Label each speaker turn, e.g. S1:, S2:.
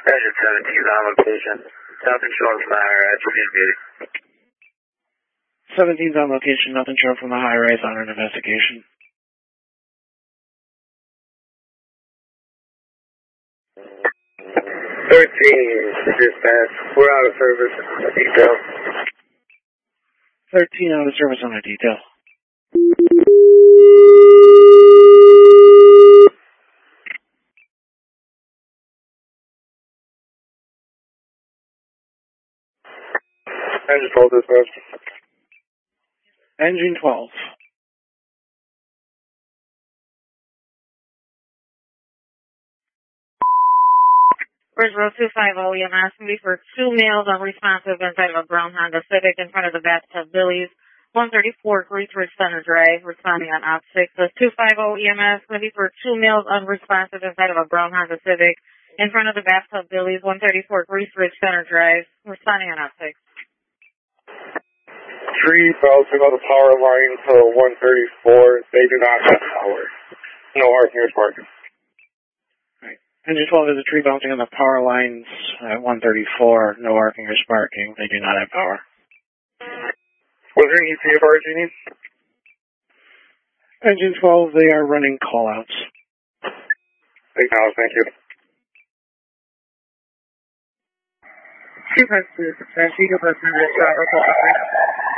S1: Engine 17 is on location. Nothing showing from the high rise. Repeat meeting.
S2: 17's on location. Nothing showing from the high rise on an investigation.
S1: 13, dispatch. We're out of service. Detail.
S2: 13 out of service on a detail.
S1: Engine 12 dispatch.
S2: Engine 12.
S3: Bridgeville 250 EMS, maybe for 2 males unresponsive inside of a brown Honda Civic in front of the bathtub Billy's, 134 Greaseridge Center Drive, responding on Op 6. So 250 EMS, maybe for 2 males unresponsive inside of a brown Honda Civic in front of the bathtub Billy's, 134 Greaseridge Center Drive, responding on Op 6.
S1: 3 bouncing on the power line to 134. They do not have power. No arcing or sparking.
S2: Engine 12 is a tree bouncing on the power lines at 134. No arcing or sparking. They do not have power.
S1: What's your ECFR, Genie?
S2: Engine 12, they are running callouts.
S1: Acknowledge, thank you.
S3: 252, dispatch, Eagle Bus, Number 12,